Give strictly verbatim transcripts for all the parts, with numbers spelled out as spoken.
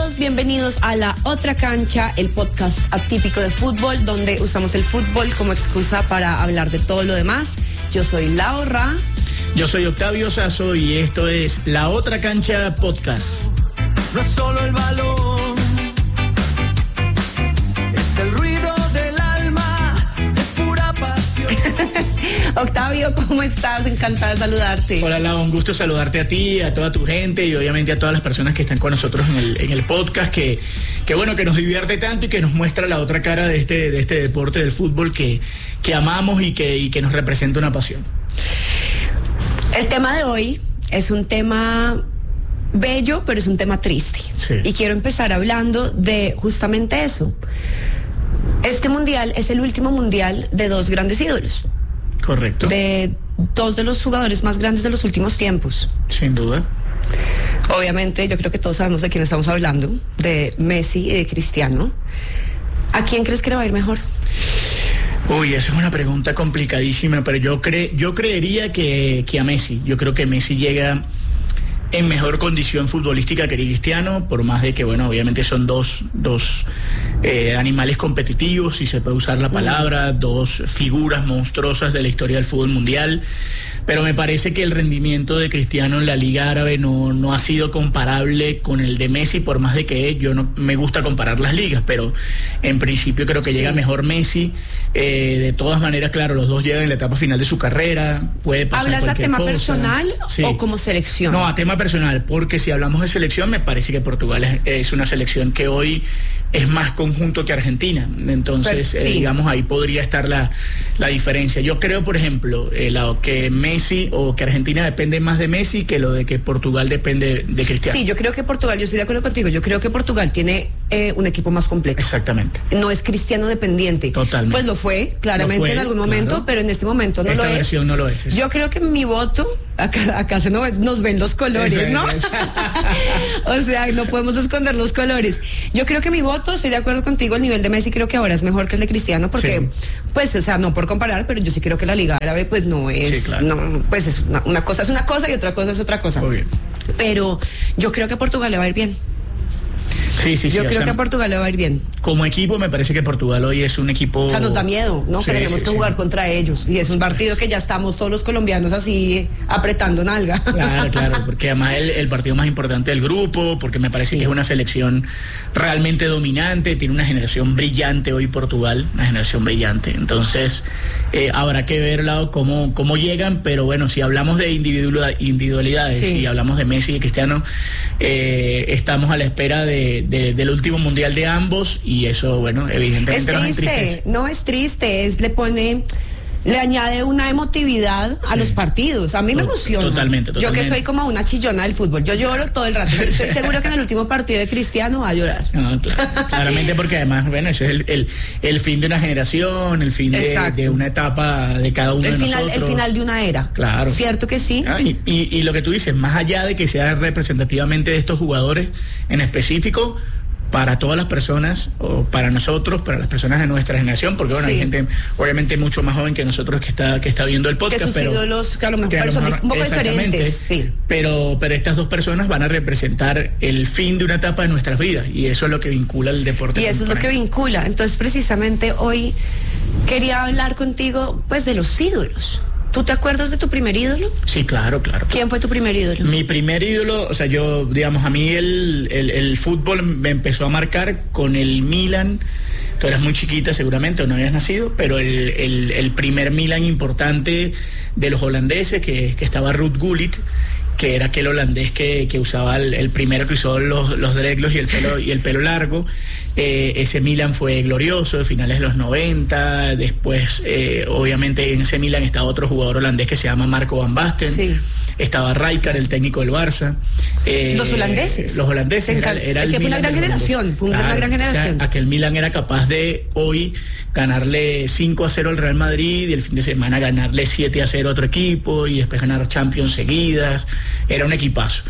todos, bienvenidos a La Otra Cancha, el podcast atípico de fútbol, donde usamos el fútbol como excusa para hablar de todo lo demás. Yo soy Laura. Yo soy Octavio Sazo y esto es La Otra Cancha Podcast. No es solo el balón, es el ruido del alma, es pura pasión. Octavio, ¿cómo estás? Encantada de saludarte. Hola, Lau, un gusto saludarte a ti, a toda tu gente y obviamente a todas las personas que están con nosotros en el, en el podcast, que, que bueno, que nos divierte tanto y que nos muestra la otra cara de este, de este deporte del fútbol que, que amamos y que, y que nos representa una pasión. El tema de hoy es un tema bello, pero es un tema triste. Sí. Y quiero empezar hablando de justamente eso. Este mundial es el último mundial de dos grandes ídolos. Correcto. De dos de los jugadores más grandes de los últimos tiempos. Sin duda. Obviamente, yo creo que todos sabemos de quién estamos hablando, de Messi y de Cristiano. ¿A quién crees que le va a ir mejor? Uy, esa es una pregunta complicadísima, pero yo cre yo creería que, que a Messi. Yo creo que Messi llega en mejor condición futbolística que Cristiano, por más de que, bueno, obviamente son dos, dos eh, animales competitivos, si se puede usar la palabra, dos figuras monstruosas de la historia del fútbol mundial, pero me parece que el rendimiento de Cristiano en la Liga Árabe no, no ha sido comparable con el de Messi, por más de que yo no me gusta comparar las ligas, pero en principio creo que sí llega mejor Messi. Eh, de todas maneras, claro, los dos llegan en la etapa final de su carrera, puede pasar ¿Hablas a tema cosa. personal Sí. o como selección? No, a tema personal, porque si hablamos de selección, me parece que Portugal es, es una selección que hoy es más conjunto que Argentina, entonces Pero, sí. eh, digamos ahí podría estar la, la diferencia. Yo creo, por ejemplo, eh, la, que Messi o que Argentina depende más de Messi que lo de que Portugal depende de Cristiano. Sí, yo creo que Portugal, yo estoy de acuerdo contigo, yo creo que Portugal tiene eh, un equipo más completo. Exactamente. No es Cristiano dependiente. Totalmente. Pues lo fue, claramente Lo fue, en algún momento, claro. pero en este momento no Esta lo es. versión no lo es. es. Yo creo que mi voto, acá, acá se nos, nos ven los colores, Eso es, ¿no? eso. O sea, no podemos esconder los colores. Yo creo que mi voto, estoy de acuerdo contigo, el nivel de Messi creo que ahora es mejor que el de Cristiano, porque, Sí. pues, o sea, no por comparar, pero yo sí creo que la Liga Árabe, pues, no es, Sí, claro. no, pues, es una, una cosa es una cosa y otra cosa es otra cosa. Obvio. Pero yo creo que a Portugal le va a ir bien. Sí, sí, sí. Yo o creo sea, que a Portugal le va a ir bien. como equipo me parece que Portugal hoy es un equipo... O sea, nos da miedo, ¿no? Sí, que tenemos sí, que sí. jugar contra ellos. Y es un partido que ya estamos todos los colombianos así apretando nalga. Claro, claro, porque además el, el partido más importante del grupo, porque me parece Sí. que es una selección realmente dominante, tiene una generación brillante hoy Portugal, una generación brillante. Entonces, eh, habrá que ver Lau, cómo, cómo llegan, pero bueno, si hablamos de individualidad, individualidades, Sí. si hablamos de Messi y Cristiano, eh, estamos a la espera de, de, del último mundial de ambos y eso, bueno, Es evidentemente nos triste, entristece. no es triste, es le pone, le añade una emotividad a Sí. los partidos. A mí me To- emociona. totalmente, Yo que totalmente. soy como una chillona del fútbol, yo lloro todo el rato. Yo estoy seguro que en el último partido de Cristiano va a llorar. No, claro, claramente porque además, bueno, eso es el, el, el fin de una generación, el fin de, Exacto. de una etapa de cada uno El de final, nosotros. el final de una era. Claro. ¿Cierto que sí? Ah, y, y, y lo que tú dices, más allá de que sea representativamente de estos jugadores en específico, para todas las personas, o para nosotros, para las personas de nuestra generación, porque bueno, Sí. hay gente obviamente mucho más joven que nosotros que está, que está viendo el Que podcast, sus pero ídolos, que a lo mejor que a lo son mejor- un poco exactamente, diferentes. Sí. pero, pero estas dos personas van a representar el fin de una etapa de nuestras vidas, y eso es lo que vincula el deporte. Y eso es lo que vincula. Entonces, precisamente hoy quería hablar contigo, pues, de los ídolos. ¿Tú te acuerdas de tu primer ídolo? Sí, claro, claro. ¿Quién fue tu primer ídolo? Mi primer ídolo, o sea, yo, digamos, a mí el, el, el fútbol me empezó a marcar con el Milan. Tú eras muy chiquita seguramente, o no habías nacido, pero el, el, el primer Milan importante de los holandeses, que, que estaba Ruud Gullit, que era aquel holandés que, que usaba el, el primero que usó los, los dreadlocks y el pelo, y el pelo largo. Eh, ese Milan fue glorioso de finales de los noventa, después eh, obviamente en ese Milan estaba otro jugador holandés que se llama Marco van Basten, Sí. estaba Rijkaard, el técnico del Barça. Eh, Los holandeses. Los holandeses. Te encan- Era, era es el que fue una Milan gran de los generación, holandeses. fue una Claro, gran o sea, generación. aquel Milan era capaz de hoy ganarle cinco a cero al Real Madrid y el fin de semana ganarle siete a cero a otro equipo y después ganar Champions seguidas. Era un equipazo.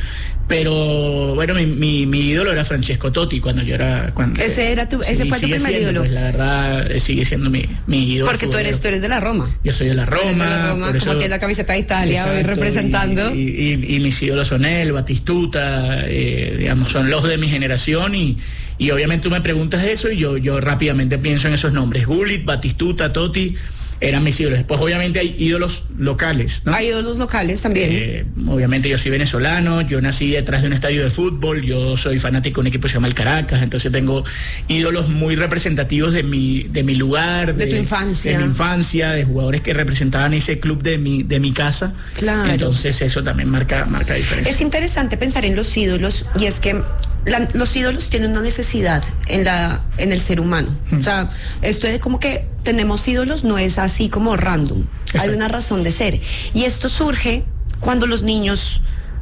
Pero bueno, mi, mi, mi ídolo era Francesco Totti cuando yo era... Cuando, ese era tu, sí, ese fue tu primer siendo, ídolo. Pues, la verdad, eh, sigue siendo mi, mi ídolo. Porque tú eres, tú eres de la Roma. Yo soy de la Roma. De la Roma, por eso, como tienes la camiseta de Italia, hoy representando. Y, y, y mis ídolos son él, Batistuta, eh, digamos, son los de mi generación y, y obviamente tú me preguntas eso y yo, yo rápidamente pienso en esos nombres. Gullit, Batistuta, Totti, eran mis ídolos. Después obviamente hay ídolos locales, ¿no? Hay ídolos locales también. Eh, obviamente yo soy venezolano, yo nací detrás de un estadio de fútbol, yo soy fanático de un equipo que se llama el Caracas, entonces tengo ídolos muy representativos de mi, de mi lugar, de, de tu infancia. De mi infancia, de jugadores que representaban ese club de mi, de mi casa. Claro. Entonces eso también marca, marca diferencia. Es interesante pensar en los ídolos y es que la, los ídolos tienen una necesidad en, la, en el ser humano. Hmm. O sea, esto es como que tenemos ídolos, no es así como random. Exacto. Hay una razón de ser. Y esto surge cuando los niños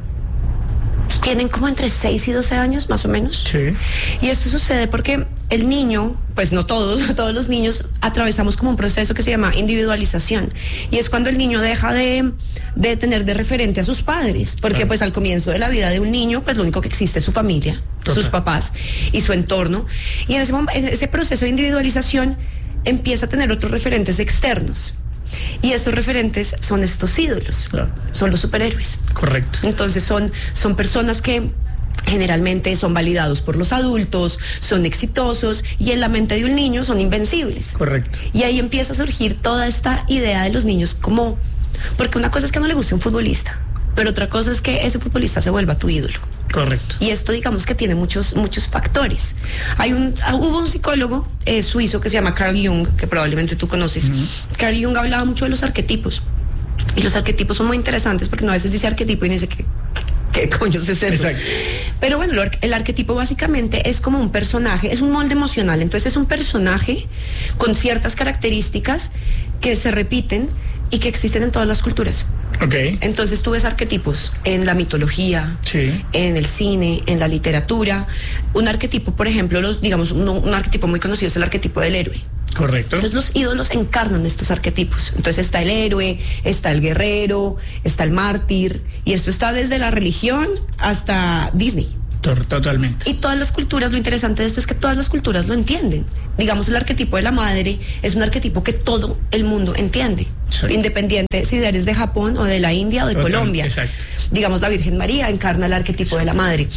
tienen como entre seis y doce años, más o menos. Sí. Y esto sucede porque el niño, pues no todos, todos los niños atravesamos como un proceso que se llama individualización. Y es cuando el niño deja de, de tener de referente a sus padres. Porque claro. pues al comienzo de la vida de un niño, pues lo único que existe es su familia, total. Sus papás y su entorno. Y en ese, en ese proceso de individualización empieza a tener otros referentes externos. Y estos referentes son estos ídolos, claro. Son los superhéroes. Correcto. Entonces son, son personas que generalmente son validados por los adultos, son exitosos y en la mente de un niño son invencibles. Correcto. Y ahí empieza a surgir toda esta idea de los niños como... Porque una cosa es que no le guste un futbolista, pero otra cosa es que ese futbolista se vuelva tu ídolo. Correcto. Y esto digamos que tiene muchos, muchos factores. Hay un, hubo un psicólogo eh, suizo que se llama Carl Jung, que probablemente tú conoces. Uh-huh. Carl Jung hablaba mucho de los arquetipos. Y los arquetipos son muy interesantes porque no a veces dice arquetipo y no dice que... ¿Qué coño es eso? Exacto. Pero bueno, el arquetipo básicamente es como un personaje, es un molde emocional. Entonces es un personaje con ciertas características que se repiten y que existen en todas las culturas. Okay. Entonces tú ves arquetipos en la mitología, sí. En el cine, en la literatura. Un arquetipo, por ejemplo, los, digamos, un, un arquetipo muy conocido es el arquetipo del héroe. Correcto. Entonces los ídolos encarnan estos arquetipos. Entonces está el héroe, está el guerrero, está el mártir, y esto está desde la religión hasta Disney. Totalmente. Y todas las culturas, lo interesante de esto es que todas las culturas lo entienden. Digamos, el arquetipo de la madre es un arquetipo que todo el mundo entiende. Sí. Independiente si eres de Japón o de la India o de Total, Colombia. Exacto. Digamos, la Virgen María encarna el arquetipo sí. de la madre.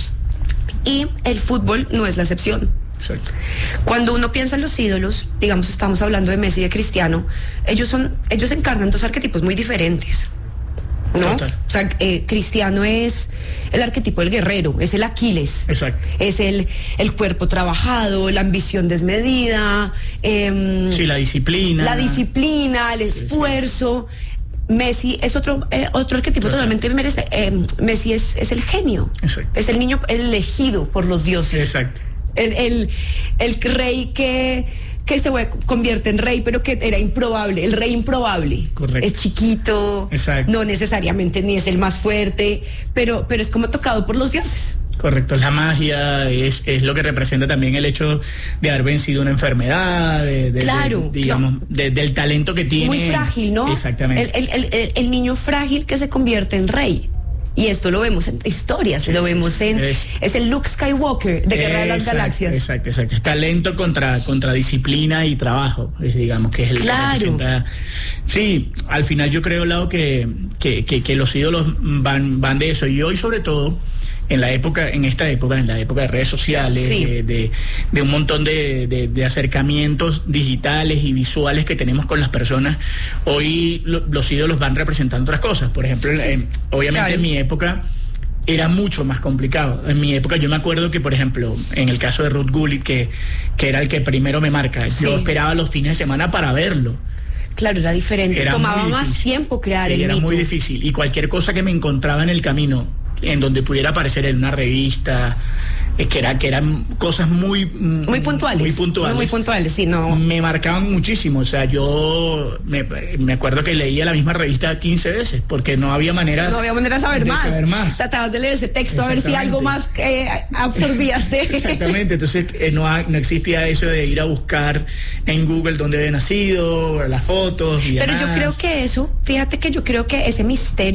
Y el fútbol no es la excepción. Exacto. Cuando uno piensa en los ídolos, digamos, estamos hablando de Messi y de Cristiano, ellos son, ellos encarnan dos arquetipos muy diferentes. ¿No? Total. O sea, eh, Cristiano es el arquetipo del guerrero, es el Aquiles. Exacto. Es el, el cuerpo trabajado, la ambición desmedida. Eh, sí, la disciplina. La disciplina, el esfuerzo. Sí, sí. Messi es otro eh, otro arquetipo Total. Totalmente merece. Eh, Messi es, es el genio. Exacto. Es el niño elegido por los dioses. Exacto. El, el, el rey que... que se convierte en rey, pero que era improbable, el rey improbable. Correcto. Es chiquito, Exacto. No necesariamente ni es el más fuerte, pero, pero es como tocado por los dioses. Correcto, es la magia, es, es lo que representa también el hecho de haber vencido una enfermedad, de, de, claro, de, digamos, claro. De, del talento que tiene. Muy frágil, ¿no? Exactamente. El, el, el, el niño frágil que se convierte en rey. Y esto lo vemos en historias, sí, lo sí, vemos sí, en... Es, es el Luke Skywalker de Guerra de las Galaxias. Exacto, exacto. Es talento contra, contra disciplina y trabajo, es, digamos, que es el claro. que representa... Sí, al final yo creo, Lau, que, que, que, que los ídolos van, van de eso. Y hoy, sobre todo, en la época, en esta época, en la época de redes sociales, sí. de, de, de un montón de, de, de acercamientos digitales y visuales que tenemos con las personas, hoy lo, los ídolos van representando otras cosas. Por ejemplo, sí. eh, obviamente claro. en mi época era mucho más complicado. En mi época yo me acuerdo que, por ejemplo, en el caso de Ruud Gullit, que, que era el que primero me marca, sí. yo esperaba los fines de semana para verlo. Claro, era diferente. Era Tomaba más tiempo crear sí, el era mito. muy difícil. Y cualquier cosa que me encontraba en el camino, en donde pudiera aparecer en una revista, es que, era, que eran cosas muy... Muy puntuales. Muy puntuales. No, muy puntuales, sí, no. Me marcaban muchísimo. O sea, yo me, me acuerdo que leía la misma revista quince veces, porque no había manera... No había manera de saber, de más. saber más. Tratabas de leer ese texto a ver si algo más eh, absorbías de... Exactamente. Entonces eh, no, no existía eso de ir a buscar en Google dónde había nacido, las fotos y Pero demás. yo creo que eso, fíjate que yo creo que ese misterio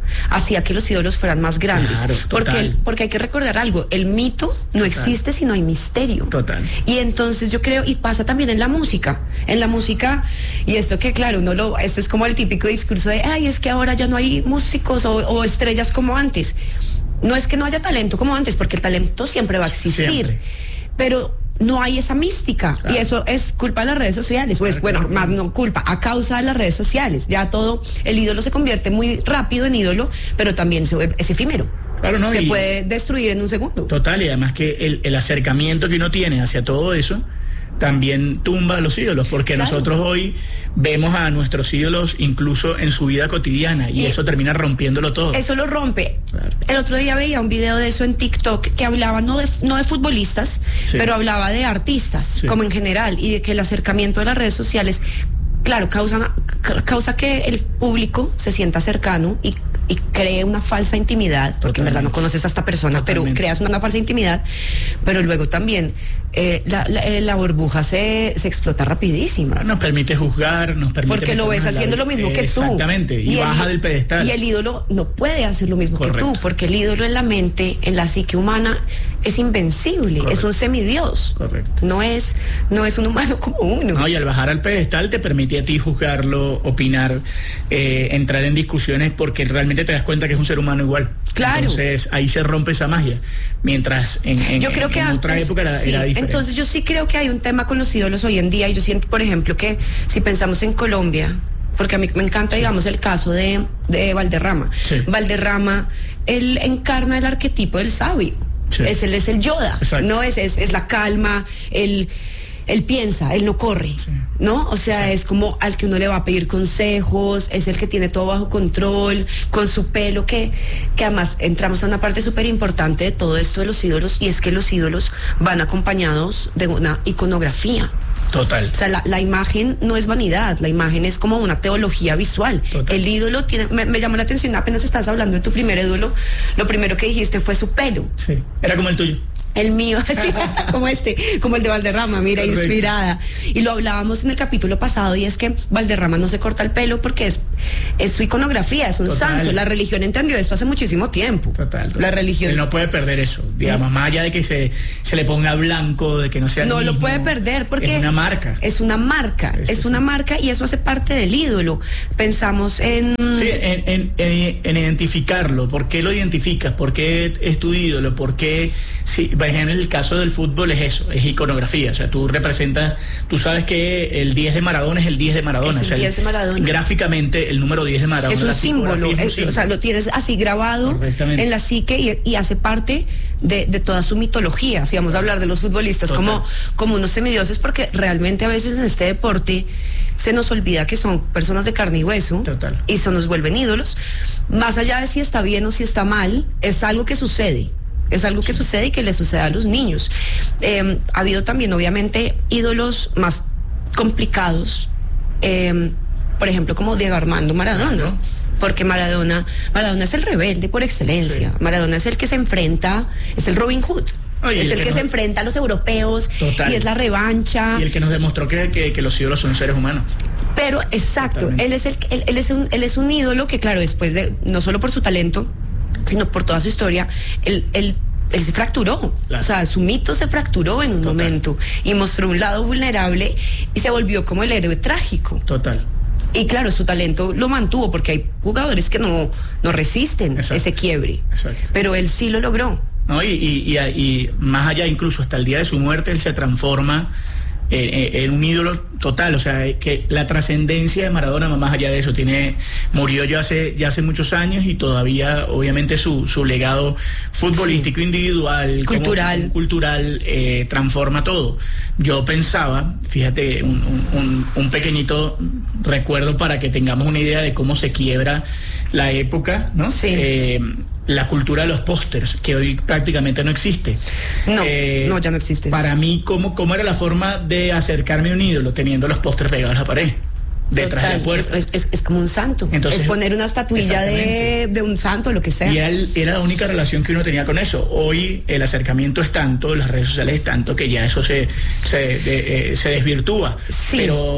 hacía que los ídolos fueran más grandes. Claro, porque, total. porque hay que recordar algo, el mito no Total. existe si no hay misterio. Total. Y entonces yo creo, y pasa también en la música, en la música, y esto que claro, uno lo, este es como el típico discurso de, ay, es que ahora ya no hay músicos o, o estrellas como antes. No es que no haya talento como antes, porque el talento siempre va a existir, Siempre. pero no hay esa mística, Claro. y eso es culpa de las redes sociales, pues Claro, bueno, claro, más claro. no culpa, a causa de las redes sociales, ya todo, el ídolo se convierte muy rápido en ídolo, pero también se, es efímero, Claro, no, se y- puede destruir en un segundo. Total, y además que el, el acercamiento que uno tiene hacia todo eso también tumba a los ídolos, porque Claro. nosotros hoy vemos a nuestros ídolos incluso en su vida cotidiana y, Y- eso termina rompiéndolo todo. Eso lo rompe. Claro. El otro día veía un video de eso en TikTok que hablaba no de, no de futbolistas, Sí. pero hablaba de artistas, Sí. como en general, y de que el acercamiento de las redes sociales, claro, causa, ca- causa que el público se sienta cercano y, y cree una falsa intimidad, porque en verdad no Totalmente. conoces a esta persona, pero Totalmente. creas una, una falsa intimidad, pero luego también eh, la, la- eh, la burbuja se, se explota rapidísimo. Nos permite juzgar, nos permite... Porque lo ves meternos en la haciendo vida. lo mismo que tú. Exactamente, y, el- baja del pedestal. Y el ídolo no puede hacer lo mismo Correcto. que tú, porque el ídolo en la mente, en la psique humana, es invencible, Correcto. es un semidios. Correcto. No es, no es un humano como uno. No, y al bajar al pedestal te permite a ti juzgarlo, opinar, eh, entrar en discusiones porque realmente te das cuenta que es un ser humano igual. Claro. Entonces ahí se rompe esa magia. Mientras en, en- Yo creo en que otra antes, época era, sí. era diferente. Entonces yo sí creo que hay un tema con los ídolos hoy en día, y yo siento, por ejemplo, que si pensamos en Colombia, porque a mí me encanta, digamos, el caso de, de Valderrama. Sí. Valderrama, él encarna el arquetipo del sabio. Sí. Es, él es el Yoda, Exacto. no es, es, es la calma, él, él piensa, él no corre, Sí. ¿no? O sea, Sí. es como al que uno le va a pedir consejos, es el que tiene todo bajo control, con su pelo, que, que además entramos a una parte súper importante de todo esto de los ídolos, y es que los ídolos van acompañados de una iconografía. Total. O sea, la, la imagen no es vanidad, la imagen es como una teología visual. Total. El ídolo tiene, me, me llamó la atención, apenas estás hablando de tu primer ídolo, lo primero que dijiste fue su pelo. Sí. Era como el tuyo. El mío, así como este, como el de Valderrama, mira, Correcto. inspirada. Y lo hablábamos en el capítulo pasado, y es que Valderrama no se corta el pelo porque es, es su iconografía, es un Total. santo. La religión entendió esto hace muchísimo tiempo. Total, total. La religión Él no puede perder eso, digamos, más allá de que se, se le ponga blanco, de que no sea el no lo mismo, puede perder porque es una marca. Es una marca, Es- es, es una una- marca, y eso hace parte del ídolo. Pensamos en Sí, en, en- en- en identificarlo. ¿Por qué lo identificas? ¿Por qué es tu ídolo? ¿Por qué? Sí, por ejemplo, en el caso del fútbol es eso, es iconografía. O sea, tú representas, tú sabes que el diez de Maradona es el diez de Maradona. Es el o sea, diez de Maradona. Gráficamente, el número diez de Maradona. es un la símbolo, tipografía es es- un o sea, símbolo. lo tienes así grabado Correctamente. en la psique, y, y hace parte de, de toda su mitología. Si vamos a hablar de los futbolistas Total. como, como unos semidioses, porque realmente a veces en este deporte se nos olvida que son personas de carne y hueso. Total. Y se nos vuelven ídolos. Más allá de si está bien o si está mal, es algo que sucede. Es algo que sucede y que le sucede a los niños. Eh, ha habido también, obviamente, ídolos más complicados, eh, por ejemplo, como Diego Armando Maradona. Claro. Porque Maradona, Maradona es el rebelde por excelencia. Sí. Maradona es el que se enfrenta, es el Robin Hood. Oye, es el el que que no- se enfrenta a los europeos. Total. Y es la revancha. Y el que nos demostró que, que- que los ídolos son seres humanos. Pero exacto, Totalmente. él es el él, él es un él es un ídolo que, claro, después de, no solo por su talento, sino por toda su historia, él, él, él se fracturó. Claro. O sea, su mito se fracturó en un Total. momento y mostró un lado vulnerable y se volvió como el héroe trágico. Total. Y claro, su talento lo mantuvo, porque hay jugadores que no, no resisten Exacto. ese quiebre. Exacto. Pero él sí lo logró. ¿No? Y, y- y- y más allá, incluso hasta el día de su muerte, él se transforma en, en un ídolo total. O sea, que la trascendencia de Maradona va más allá de eso. Tiene, murió ya hace, ya hace muchos años, y todavía, obviamente, su, su legado futbolístico, individual, como- Cultural. como cultural, eh, transforma todo. Yo pensaba, fíjate, un, un- un- un pequeñito recuerdo para que tengamos una idea de cómo se quiebra la época, ¿no? Sí. Eh, la cultura de los pósters, que hoy prácticamente no existe. No, Eh, no, ya no existe. Para mí, ¿cómo, ¿cómo era la forma de acercarme a un ídolo? Teniendo los pósters pegados a la pared, detrás de Total, la puerta. Es, es- es como un santo. Entonces, es poner una estatuilla de, exactamente. de un santo, lo que sea. Y era, el- era la única relación que uno tenía con eso. Hoy el acercamiento es tanto, las redes sociales es tanto, que ya eso se, se, de- eh, se desvirtúa. Sí. Pero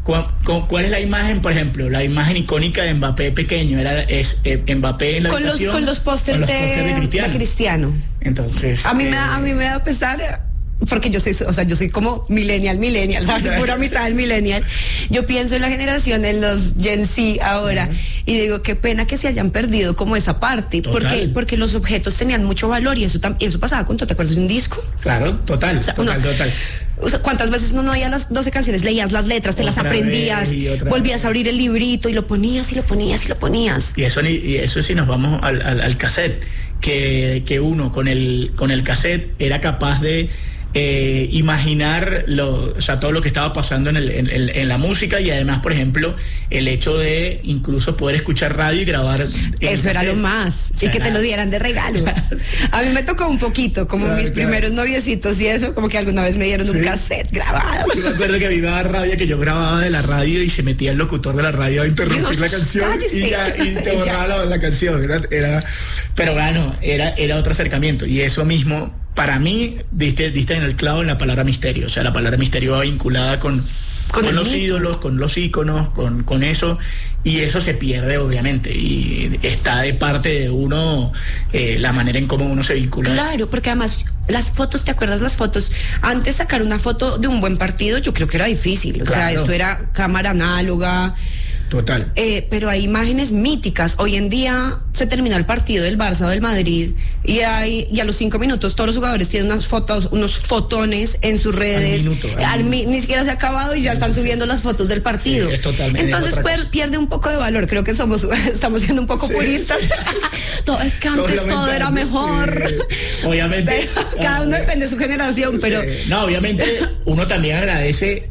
¿Cuál, ¿Cuál es la imagen, por ejemplo? La imagen icónica de Mbappé pequeño, era es eh, Mbappé en la con los habitación, con los pósters de, de Cristiano. de Cristiano. Entonces, a mí eh, me da, a mí me da pesar porque yo soy, o sea, yo soy como millennial, millennial, ¿sabes? Pura mitad del millennial. Yo pienso en la generación, en los Gen Z ahora, uh-huh. y digo, qué pena que se hayan perdido como esa parte, porque porque los objetos tenían mucho valor y eso eso pasaba con todo. ¿Te acuerdas de un disco? Claro, total, o sea, total, uno, total. O sea, ¿cuántas veces uno no oía las doce canciones, leías las letras, te otra las aprendías, volvías vez. a abrir el librito y lo ponías y lo ponías y lo ponías? Y eso, y eso sí nos vamos al, al, al cassette, que, que uno con el, con el cassette era capaz de Eh, imaginar lo, o sea, todo lo que estaba pasando en, el, en, en la música, y además, por ejemplo, el hecho de incluso poder escuchar radio y grabar. Eso era lo más, o sea, y que nada. Te lo dieran de regalo. Claro. A mí me tocó un poquito, como claro, mis claro. primeros noviecitos y eso, como que alguna vez me dieron sí. un cassette grabado. Yo me acuerdo que a mí me daba rabia que yo grababa de la radio y se metía el locutor de la radio a interrumpir Dios, la canción y, ya, y te borraba la, la canción. Era, era, pero bueno, era, era otro acercamiento, y eso mismo. Para mí, diste, diste en el clavo en la palabra misterio. O sea, la palabra misterio va vinculada con, con, con los mito. ídolos, con los íconos, con, con eso. Y eso se pierde, obviamente. Y está de parte de uno eh, la manera en cómo uno se vincula. Claro, porque además las fotos, ¿te acuerdas las fotos? Antes sacar una foto de un buen partido, yo creo que era difícil. O claro. sea, esto era cámara análoga. Total. Eh, pero hay imágenes míticas. Hoy en día se terminó el partido del Barça o del Madrid y hay y a los cinco minutos todos los jugadores tienen unas fotos, unos fotones en sus redes. Al minuto, al al mi, ni siquiera se ha acabado y ya están subiendo las fotos del partido. Sí, es totalmente. Entonces per, pierde un poco de valor. Creo que somos estamos siendo un poco sí. puristas. Todo es que antes todo, todo era mejor. Sí. Obviamente. Pero, cada uno depende de su generación, pero sí. no, obviamente uno también agradece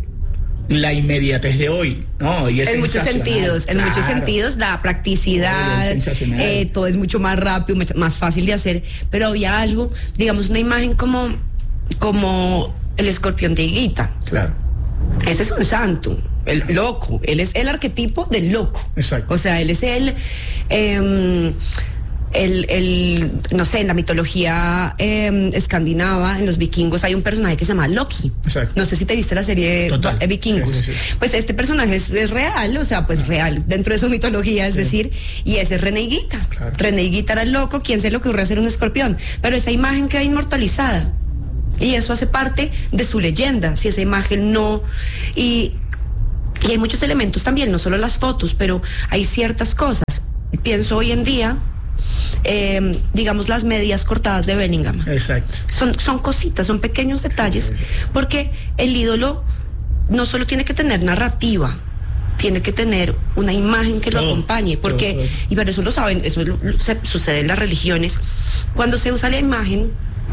la inmediatez de hoy, ¿no? Y es en muchos sentidos, claro. en muchos sentidos, la practicidad, eh, todo es mucho más rápido, más fácil de hacer, pero había algo, digamos, una imagen como, como el escorpión de Higuita. Claro. Ese es un santo, el loco, él es el arquetipo del loco. Exacto. O sea, él es el... Eh, El, el, no sé, en la mitología eh, escandinava, en los vikingos, hay un personaje que se llama Loki. Exacto. No sé si te viste la serie Total. de Vikingos. Sí, sí, sí. Pues este personaje es, es real, o sea, pues ah. real, dentro de su mitología, es sí. decir, y ese es René Higuita. Claro. René Higuita era el loco, ¿quién se le ocurrió hacer un escorpión? Pero esa imagen queda inmortalizada. Y eso hace parte de su leyenda, si esa imagen no... Y, y hay muchos elementos también, no solo las fotos, pero hay ciertas cosas. Pienso hoy en día... Eh, digamos las medias cortadas de Bellingham. Exacto. Son, son cositas, son pequeños detalles, sí, sí, sí. porque el ídolo no solo tiene que tener narrativa, tiene que tener una imagen que todo, lo acompañe, porque, todo, todo. y pero eso lo saben, eso lo, se, sucede en las religiones, cuando se usa la imagen,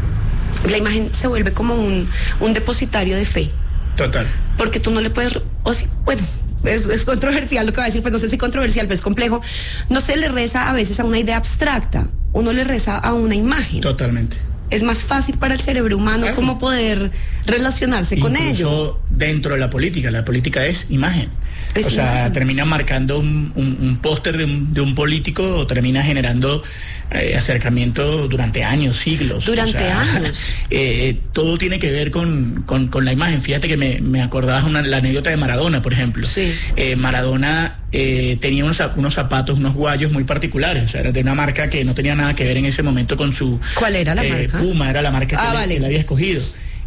la imagen se vuelve como un, un depositario de fe. Total. Porque tú no le puedes, o sí, bueno, Es, es controversial lo que va a decir, pues no sé si controversial, pero es complejo. No se le reza a veces a una idea abstracta, uno le reza a una imagen. Totalmente. Es más fácil para el cerebro humano claro. como poder relacionarse Incluso con ello. Dentro de la política, la política es imagen. Es o sea, imagen. termina marcando un, un, un póster de un, de un político o termina generando eh, acercamiento durante años, siglos. Durante o sea, años. Eh, todo tiene que ver con, con, con la imagen. Fíjate que me, me acordabas una, la anécdota de Maradona, por ejemplo. Sí. Eh, Maradona eh, tenía unos, unos zapatos, unos guayos muy particulares. O sea, era de una marca que no tenía nada que ver en ese momento con su... ¿Cuál era la eh, marca? Puma era la marca ah, que, vale. le, que le había escogido.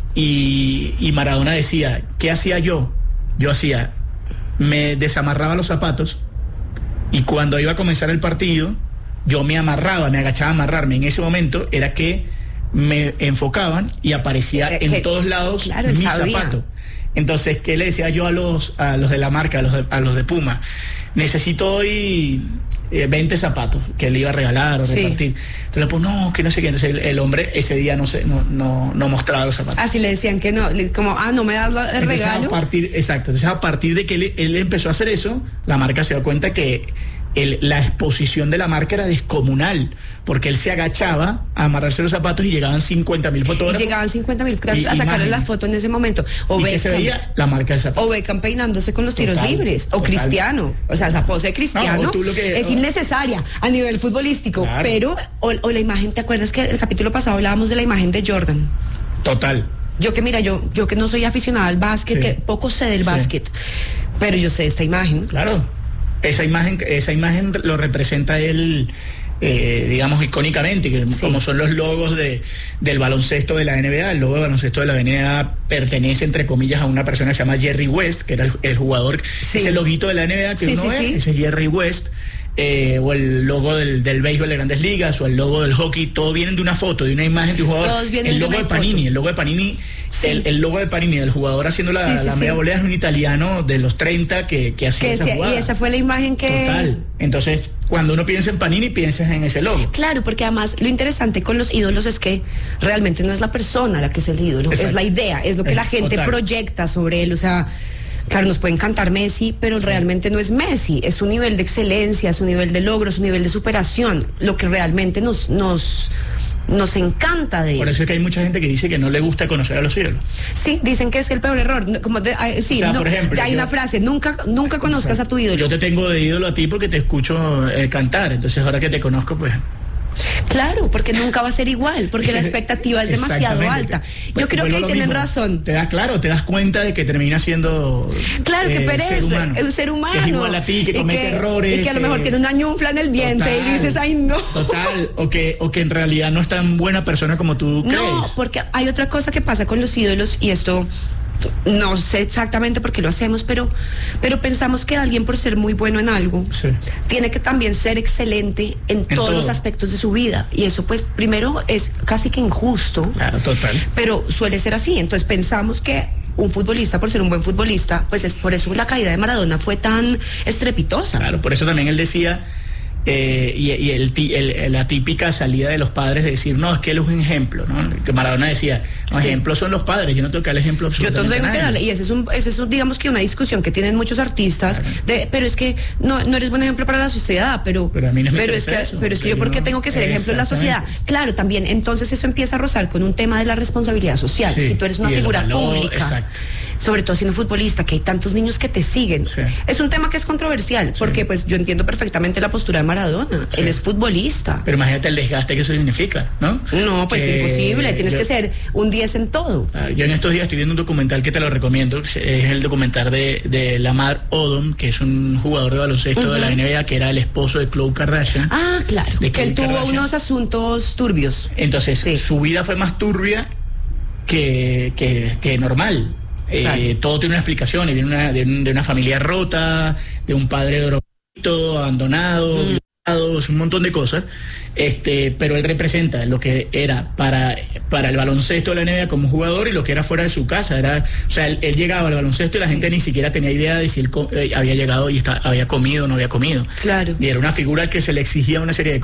Y, y Maradona decía, ¿qué hacía yo? Yo hacía, me desamarraba los zapatos y cuando iba a comenzar el partido, yo me amarraba, me agachaba a amarrarme. En ese momento era que me enfocaban y aparecía eh, en que, todos lados claro, mi sabía. zapato. Entonces, ¿qué le decía yo a los, a los de la marca, a los de, a los de Puma? Necesito hoy eh, veinte zapatos que le iba a regalar o sí. repartir. Entonces, pues no, que no sé qué. Entonces el, el hombre ese día no, se, no, no, no mostraba los zapatos. Así le decían que no, como, ah, no me das el entonces, regalo. A partir, exacto. Entonces, a partir de que él, él empezó a hacer eso, la marca se dio cuenta que el, la exposición de la marca era descomunal, porque él se agachaba a amarrarse los zapatos y llegaban cincuenta mil fotógrafos. Llegaban cincuenta mil fotógrafos a sacarle la foto en ese momento. O y Beckham, que se veía la marca del zapato. O Beckham peinándose con los tiros total, libres. O total. Cristiano. O sea, esa pose de Cristiano no, que, es oh. innecesaria a nivel futbolístico. Claro. Pero, o, o la imagen, ¿te acuerdas que el capítulo pasado hablábamos de la imagen de Jordan? Total. Yo que mira, yo, yo que no soy aficionada al básquet, sí. que poco sé del sí. básquet, Pero yo sé esta imagen. Claro, esa imagen, esa imagen lo representa él, eh, digamos, icónicamente, que Sí. como son los logos de, del baloncesto de la N B A. El logo de baloncesto de la N B A pertenece, entre comillas, a una persona que se llama Jerry West, que era el, el jugador, Sí. ese loguito de la N B A que Sí, uno sí, ve, sí. ese es Jerry West. Eh, o el logo del, del béisbol de Grandes Ligas, o el logo del hockey, todo vienen de una foto, de una imagen de un jugador. Todos vienen el de logo una de Panini, foto. el logo de Panini, Sí. el, el logo de Panini del jugador haciendo la, Sí, sí, la sí. media volea es un italiano de los treinta que, que hacía Que esa decía- jugada. y esa fue la imagen que... Total. Entonces, cuando uno piensa en Panini, piensas en ese logo. Claro, porque además lo interesante con los ídolos es que realmente no es la persona la que es el ídolo, Exacto. es la idea, es lo que Es la gente total. proyecta sobre él. O sea, claro, nos puede encantar Messi, pero realmente no es Messi, es su nivel de excelencia, su nivel de logro, su nivel de superación, lo que realmente nos, nos, nos encanta de Por él. eso es que hay mucha gente que dice que no le gusta conocer a los ídolos. Sí, dicen que es el peor error. No, Como de- ah, sí, O sea, no, por ejemplo, hay yo- una frase, nunca, nunca conozcas a tu ídolo. Yo te tengo de ídolo a ti porque te escucho eh, cantar. Entonces, ahora que te conozco, pues... Claro, porque nunca va a ser igual, porque la expectativa es demasiado Exactamente. alta. Pues, Yo creo vuelvo que a ahí lo tienen mismo. razón. Te das, claro, te das cuenta de que termina siendo Claro, que eh, pereza, ser humano. es un ser humano. Que es igual a ti, que Y comete errores. Y que a lo mejor tiene una ñufla en el diente y Total, dices, ay, no. Total, o que, o que en realidad no es tan buena persona como tú crees. No, porque hay otra cosa que pasa con los ídolos y esto no sé exactamente por qué lo hacemos, pero, pero pensamos que alguien por ser muy bueno en algo Sí. tiene que también ser excelente en, todos todo. los aspectos de su vida. Y eso pues primero es casi que injusto, Claro, total. pero suele ser así. Entonces pensamos que un futbolista, por ser un buen futbolista, pues es por eso la caída de Maradona fue tan estrepitosa. Claro, por eso también él decía, eh, y, y el, ti- el- la típica salida de los padres de decir, no, es que él es un ejemplo, ¿no? Que Maradona decía, no, Sí. ejemplos son los padres, yo no tengo que darle ejemplo Yo absolutamente tengo a que nadie. darle, y ese es un, ese es un, digamos que una discusión que tienen muchos artistas, de, pero es que no, no eres buen ejemplo para la sociedad, pero, Pero a mí no me pero es interesa que, eso, pero es que o sea, yo porque yo- tengo que ser ejemplo en la sociedad. Exactamente. Claro, también, entonces eso empieza a rozar con un tema de la responsabilidad social. Sí, Si tú eres una y de los figura valores, pública, exacto. sobre todo siendo futbolista, que hay tantos niños que te siguen, Sí. es un tema que es controversial, porque pues yo entiendo perfectamente la postura de Maradona, Sí. él es futbolista. Pero imagínate el desgaste que eso significa, ¿no? No, pues Que imposible, tienes yo- que ser un diez en todo. Ah, Yo en estos días estoy viendo un documental que te lo recomiendo, que es el documental de, de Lamar Odom, que es un jugador de baloncesto de la N B A, que era el esposo de Khloe Kardashian. Ah, claro, De que él Kim tuvo Kardashian. unos asuntos turbios. Entonces, Sí. su vida fue más turbia que, que, que normal. Eh, Claro. todo tiene una explicación, y viene una, de, un- de una familia rota, de un padre drogadicto, abandonado, Mm. violado, un montón de cosas. Este, pero él representa lo que era para, para el baloncesto de la N B A como jugador y lo que era fuera de su casa. Era, o sea, él, él llegaba al baloncesto y la Sí. gente ni siquiera tenía idea de si él co- eh, había llegado y está, había comido o no había comido. Claro. Y era una figura que se le exigía una serie de cosas.